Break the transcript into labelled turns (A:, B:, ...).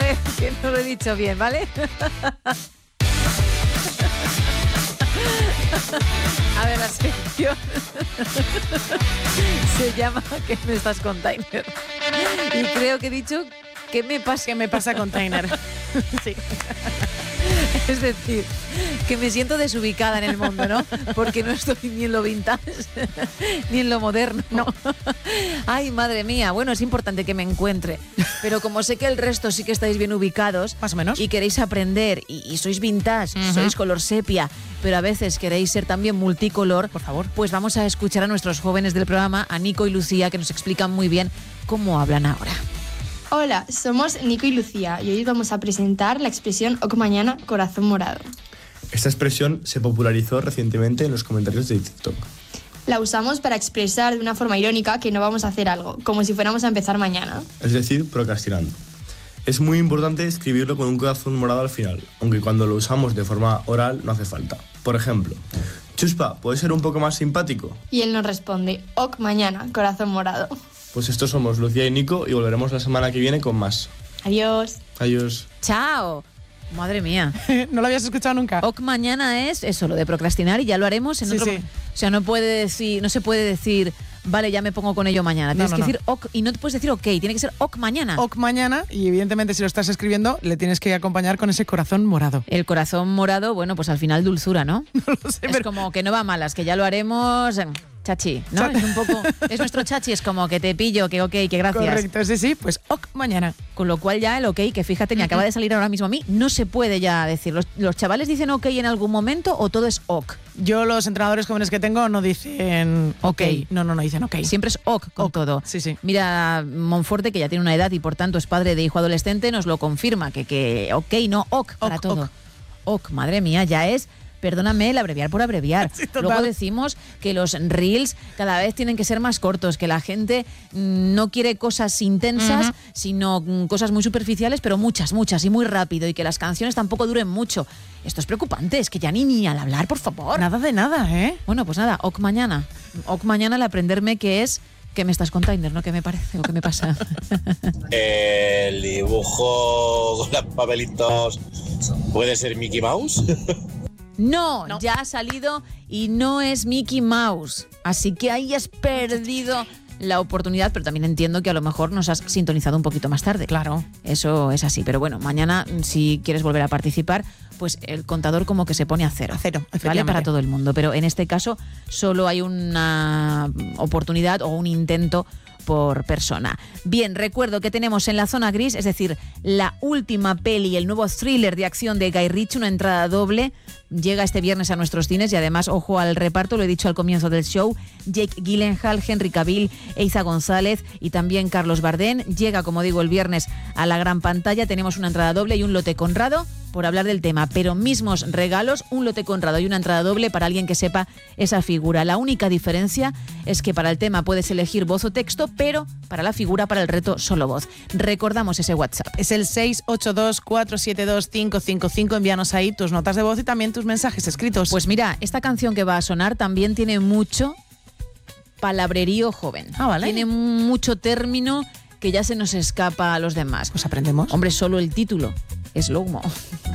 A: ver, que no lo he dicho bien, ¿vale? A ver, la sección se llama ¿Qué me estás, container? Y creo que he dicho ¿qué me pasa,
B: container? Sí.
A: Es decir, que me siento desubicada en el mundo, ¿no? Porque no estoy ni en lo vintage ni en lo moderno.
B: No.
A: Ay, madre mía. Bueno, es importante que me encuentre. Pero como sé que el resto sí que estáis bien ubicados.
B: Más o menos.
A: Y queréis aprender. Y sois vintage, sois color sepia. Pero a veces queréis ser también multicolor.
B: Por favor.
A: Pues vamos a escuchar a nuestros jóvenes del programa, a Nico y Lucía, que nos explican muy bien cómo hablan ahora.
C: Hola, somos Nico y Lucía y hoy vamos a presentar la expresión OK mañana, corazón morado.
D: Esta expresión se popularizó recientemente en los comentarios de TikTok.
C: La usamos para expresar de una forma irónica que no vamos a hacer algo, como si fuéramos a empezar mañana.
D: Es decir, procrastinando. Es muy importante escribirlo con un corazón morado al final, aunque cuando lo usamos de forma oral no hace falta. Por ejemplo, Chuspa, ¿puedes ser un poco más simpático?
C: Y él nos responde, OK mañana, corazón morado.
D: Pues estos somos Lucía y Nico y volveremos la semana que viene con más.
C: Adiós.
D: Adiós.
A: ¡Chao! Madre mía.
B: ¿No lo habías escuchado nunca?
A: OK mañana es eso, lo de procrastinar, y ya lo haremos en otro.
B: Sí.
A: O sea, no se puede decir, vale, ya me pongo con ello mañana. Tienes que decir OK, y no te puedes decir OK, tiene que ser OK mañana.
B: OK mañana, y evidentemente si lo estás escribiendo, le tienes que acompañar con ese corazón morado.
A: El corazón morado, bueno, pues al final dulzura, ¿no?
B: No lo sé,
A: Es como que no va a malas, que ya lo haremos. Chachi, ¿no? Es un poco. Es nuestro chachi, es como que te pillo, que OK, que gracias.
B: Correcto, sí, pues OK mañana.
A: Con lo cual ya el OK, que fíjate, me acaba de salir ahora mismo a mí, no se puede ya decir. ¿Los chavales dicen OK en algún momento o todo es OK?
B: Yo, los entrenadores jóvenes que tengo, no dicen OK. No dicen OK.
A: Siempre es OK con todo.
B: Sí.
A: Mira, Monforte, que ya tiene una edad y por tanto es padre de hijo adolescente, nos lo confirma, que OK, no OK para todo. OK, madre mía, ya es... Perdóname, el abreviar por abreviar.
B: Sí,
A: luego decimos que los reels cada vez tienen que ser más cortos, que la gente no quiere cosas intensas, sino cosas muy superficiales, pero muchas y muy rápido, y que las canciones tampoco duren mucho. Esto es preocupante, es que ya ni al hablar, por favor.
B: Nada de nada, ¿eh?
A: Bueno, pues nada, OK mañana. OK mañana, el aprenderme que es... ¿Qué me estás, container, no? ¿Qué me parece o qué me pasa?
E: El dibujo con los papelitos puede ser Mickey Mouse.
A: No, ya ha salido y no es Mickey Mouse. Así que ahí has perdido la oportunidad, pero también entiendo que a lo mejor nos has sintonizado un poquito más tarde.
B: Claro.
A: Eso es así, pero bueno, mañana, si quieres volver a participar, pues el contador como que se pone a cero.
B: A cero,
A: ¿vale?
B: efectivamente.
A: Para todo el mundo, pero en este caso solo hay una oportunidad o un intento por persona. Bien, recuerdo que tenemos en la zona gris, es decir, la última peli, el nuevo thriller de acción de Guy Ritchie, una entrada doble, llega este viernes a nuestros cines y además, ojo al reparto, lo he dicho al comienzo del show, Jake Gyllenhaal, Henry Cavill, Eiza González y también Carlos Bardem. Llega, como digo, el viernes a la gran pantalla. Tenemos una entrada doble y un lote Conrado por hablar del tema, pero mismos regalos, un lote Conrado y una entrada doble para alguien que sepa esa figura. La única diferencia es que para el tema puedes elegir voz o texto, pero para la figura, para el reto, solo voz. Recordamos ese WhatsApp.
B: Es el 682-472-555. Envíanos ahí tus notas de voz y también tus mensajes escritos.
A: Pues mira, esta canción que va a sonar también tiene mucho palabrerío joven.
B: ¿Vale?
A: Tiene mucho término que ya se nos escapa a los demás.
B: Pues aprendemos.
A: Hombre, solo el título es Slow Mo.